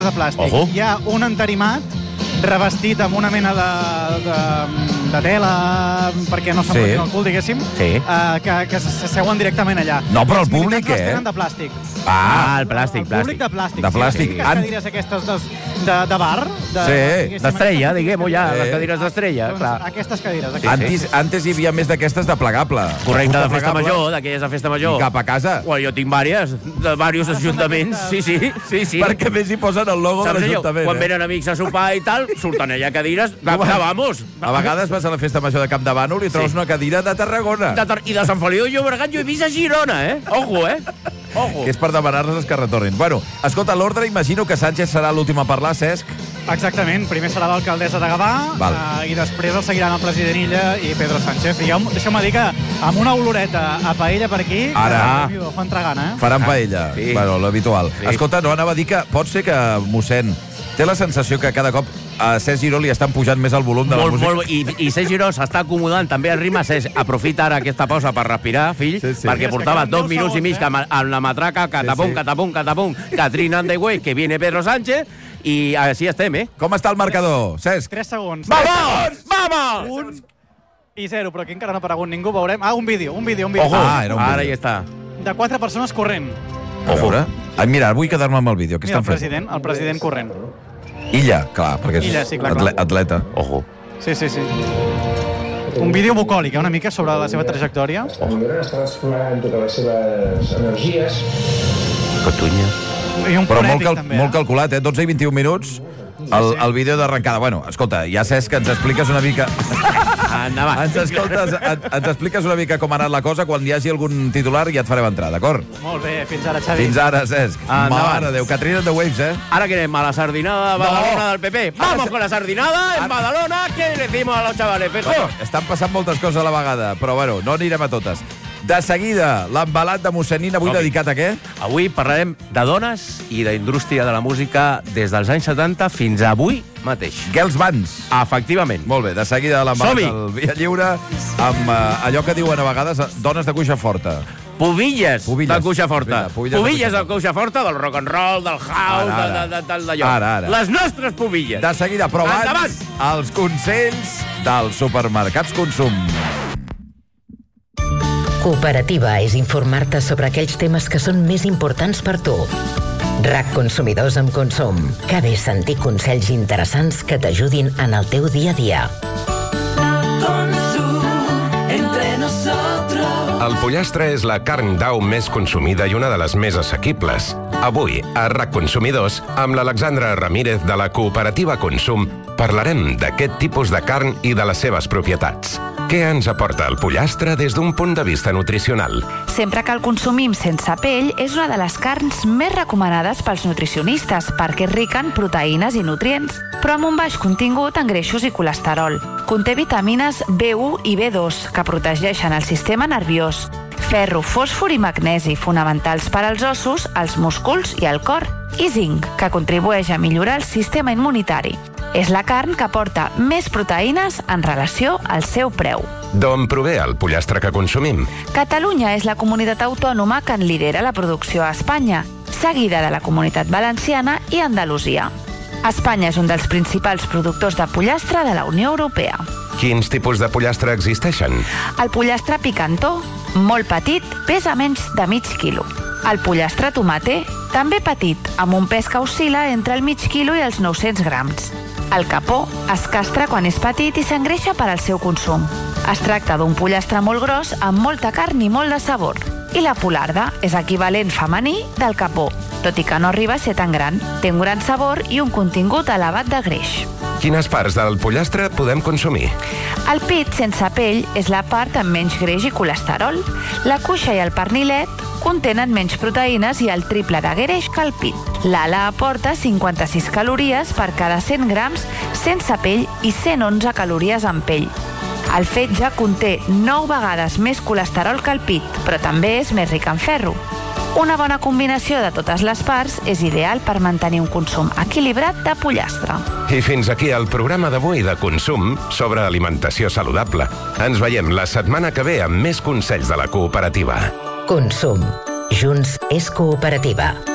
de plàstic. Hi ha un entarimat revestit amb una mena de tela perquè no s'embruti el cul, diguéssim, que s'asseuen directament allà. No, però el públic, Els tenen de plàstic. El plàstic. El públic de plàstic. De plàstic. Les cadires aquestes de bar. D'estrella, diguem-ho ja, les cadires d'estrella. Aquestes cadires. Antes hi havia més d'aquestes de plegable. Correcte, de festa major, d'aquelles de festa major. I cap a casa. Jo tinc vàries, de diversos ajuntaments. Sí. Perquè més hi posen el logo de l'Ajuntament. Quan venen amics a sopar i tal, surten allà cadires de vamos. A vegades vas a la festa major de Camp de Bànol i trobes una cadira de Tarragona. I de Sant Feliu de Llobregat jo he vist a Girona, Ojo. Que és per demanar-les que retornin. Bueno, escolta, l'ordre, imagino que Sánchez serà l'últim a parlar, Cesc. Exactament. Primer serà l'alcaldessa de Gavà i després el seguiran el president Illa i Pedro Sánchez. Deixeu-me dir que amb una oloreta a paella per aquí, fan tragana, Faran paella. Bueno, l'habitual. Escolta, no, anava a dir que pot ser que mossèn té la sensació que cada cop a Cesc Giró li estan pujant més el volum de la música. I Cesc Giró s'està acomodant també al ritme. Cesc, aprofita ara aquesta pausa per respirar, fill, perquè portava 2 minuts i mig amb la matraca, catapum, Catherine and the Way, que viene Pedro Sánchez, i així estem, Com està el marcador, Cesc? 3 segons. Vamos! 1 i 0, però aquí encara no ha aparegut ningú, veurem. Un vídeo. Ojo, ara ja està. De 4 persones corrent. A veure. Mira, vull quedar-me amb el vídeo. Què estan fent? El president corrent. Illa, clar, perquè és atleta. Ojo. Sí. Un vídeo bucòlic, una mica, sobre la seva trajectòria. Està explorant totes les seves energies. Cotunya. Però molt calculat, 12 i 21 minuts el vídeo d'arrencada. Bueno, escolta, ja saps que ens expliques una mica... Ens expliques una mica com ha anat la cosa. Quan hi hagi algun titular ja et farem entrar, d'acord? Molt bé, fins ara, Xavi. Fins ara, Cesc. Mare de Déu, Catherine and the Waves, Ara que anem a la sardinada Badalona del PP. Vamos con la sardinada en Badalona. ¿Qué le decimos a los chavales, Feijó? Estan passant moltes coses a la vegada, però bueno, no anirem a totes. De seguida, l'embalat de Mossenín, avui dedicat a què? Avui parlarem de dones i d'indústria de la música des dels anys 70 fins a avui mateix. Girls Bands. Efectivament. Molt bé, de seguida l'embalat del Via Lliure amb allò que diuen a vegades dones de cuixa forta. Pubilles de cuixa forta. Pubilles de cuixa forta, del rock and roll, del house, d'allò. Ara. Les nostres pubilles. De seguida, però abans, els consells dels supermercats Consum. Cooperativa és informar-te sobre aquells temes que són més importants per tu. RAC Consumidors amb Consum. Que bé sentir consells interessants que t'ajudin en el teu dia a dia. El pollastre és la carn d'au més consumida i una de les més assequibles. Avui, a RAC Consumidors, amb l'Alexandra Ramírez de la Cooperativa Consum, parlarem d'aquest tipus de carn i de les seves propietats. Què ens aporta el pollastre des d'un punt de vista nutricional? Sempre que el consumim sense pell, és una de les carns més recomanades pels nutricionistes perquè és rica en proteïnes i nutrients, però amb un baix contingut en greixos i colesterol. Conté vitamines B1 i B2 que protegeixen el sistema nerviós, ferro, fòsfor i magnesi, fonamentals per als ossos, els músculs i el cor, i zinc, que contribueix a millorar el sistema immunitari. És la carn que aporta més proteïnes en relació al seu preu. D'on prové el pollastre que consumim? Catalunya és la comunitat autònoma que en lidera la producció a Espanya, seguida de la Comunitat Valenciana i Andalusia. Espanya és un dels principals productors de pollastre de la Unió Europea. Quins tipus de pollastre existeixen? El pollastre picantó, molt petit, pesa menys de mig quilo. El pollastre tomater, també petit, amb un pes que oscil·la entre el mig quilo i els 900 grams. El capó es castra quan és petit i s'engreixa per al seu consum. Es tracta d'un pollastre molt gros amb molta carn i molt de sabor. I la polarda és equivalent femení del capó, tot i que no arriba a ser tan gran. Té un gran sabor i un contingut elevat de greix. Quines parts del pollastre podem consumir? El pit sense pell és la part amb menys greix i colesterol. La cuixa i el pernilet contenen menys proteïnes i el triple de greix que el pit. L'ala aporta 56 calories per cada 100 grams sense pell i 111 calories amb pell. El fetge conté 9 vegades més colesterol que el pit, però també és més ric en ferro. Una bona combinació de totes les parts és ideal per mantenir un consum equilibrat de pollastre. I fins aquí el programa d'avui de Consum sobre alimentació saludable. Ens veiem la setmana que ve amb més consells de la cooperativa. Consum. Junts és cooperativa.